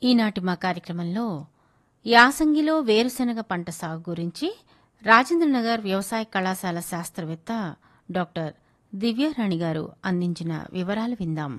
ఈనాటి మా కార్యక్రమంలో యాసంగిలో వేరుశెనగ పంట సాగు గురించి రాజేంద్రనగర్ వ్యవసాయ కళాశాల శాస్త్రవేత్త డాక్టర్ దివ్యారాణి గారు అందించిన వివరాలు విందాం.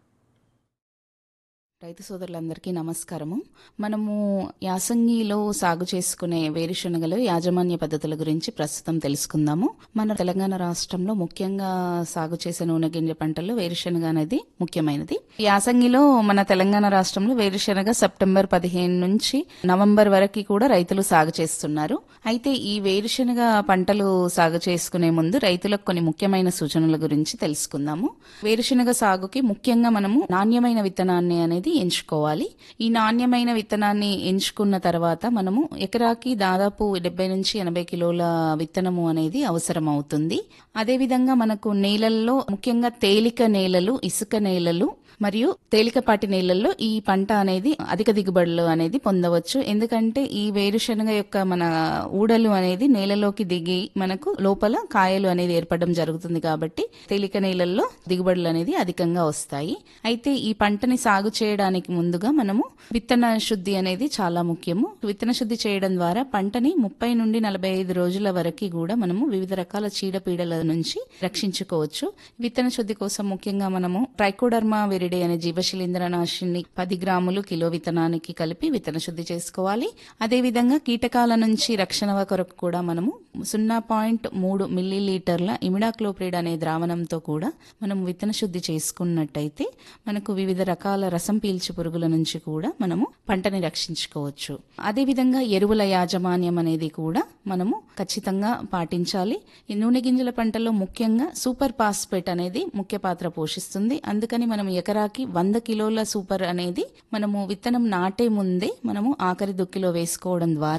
రైతు సోదరులందరికీ నమస్కారము. మనము యాసంగిలో సాగు చేసుకునే వేరుశనగలు యాజమాన్య పద్ధతుల గురించి ప్రస్తుతం తెలుసుకుందాము. మన తెలంగాణ రాష్ట్రంలో ముఖ్యంగా సాగు చేసే నూనె గింజ పంటల్లో వేరుశనగ అనేది ముఖ్యమైనది. యాసంగిలో మన తెలంగాణ రాష్ట్రంలో వేరుశనగ సెప్టెంబర్ 15 నుంచి నవంబర్ వరకు కూడా రైతులు సాగు చేస్తున్నారు. అయితే ఈ వేరుశనగ పంటలు సాగు చేసుకునే ముందు రైతులకు కొన్ని ముఖ్యమైన సూచనల గురించి తెలుసుకుందాము. వేరుశనగ సాగుకి ముఖ్యంగా మనము నాణ్యమైన విత్తనాన్ని అనేది ఎంచుకోవాలి. ఈ నాణ్యమైన విత్తనాన్ని ఎంచుకున్న తర్వాత మనము ఎకరాకి దాదాపు 70 నుంచి 80 కిలోల విత్తనము అనేది అవసరం అవుతుంది. అదేవిధంగా మనకు నేలల్లో ముఖ్యంగా తేలిక నేలలు, ఇసుక నేలలు మరియు తేలికపాటి నేలల్లో ఈ పంట అనేది అధిక దిగుబడులు అనేది పొందవచ్చు. ఎందుకంటే ఈ వేరుశనగ యొక్క మన ఊడలు అనేది నేలలోకి దిగి మనకు లోపల కాయలు అనేది ఏర్పడడం జరుగుతుంది. కాబట్టి తేలిక నేలల్లో దిగుబడులు అనేది అధికంగా వస్తాయి. అయితే ఈ పంటని సాగు చేయడానికి ముందుగా మనము విత్తన శుద్ధి అనేది చాలా ముఖ్యము. విత్తన శుద్ధి చేయడం ద్వారా పంటని 30 నుండి 45 రోజుల వరకు కూడా మనము వివిధ రకాల చీడపీడల నుంచి రక్షించుకోవచ్చు. విత్తన శుద్ధి కోసం ముఖ్యంగా మనము ట్రైకోడర్మా విరిడే అనే జీవశిలీంద్రనాశిని 10 గ్రాములు కిలో విత్తనానికి కలిపి విత్తన శుద్ధి చేసుకోవాలి. అదేవిధంగా కీటకాల నుంచి రక్షణ కొరకు కూడా మనము 0.3 మిల్లీలీటర్ల ఇమిడాక్లోప్రిడ్ అనే ద్రావణంతో కూడా మనం విత్తన శుద్ధి చేసుకున్నట్టయితే మనకు వివిధ రకాల రసం పీల్చి పురుగుల నుంచి కూడా మనము పంటని రక్షించుకోవచ్చు. అదేవిధంగా ఎరువుల యాజమాన్యం అనేది కూడా మనము ఖచ్చితంగా పాటించాలి. ఈ నూనె గింజల పంటలో ముఖ్యంగా సూపర్ ఫాస్ఫేట్ అనేది ముఖ్య పాత్ర పోషిస్తుంది. అందుకని మనం ఎకరాకి 100 కిలోల సూపర్ అనేది మనము విత్తనం నాటే ముందే మనము ఆఖరి దుక్కిలో వేసుకోవడం ద్వారా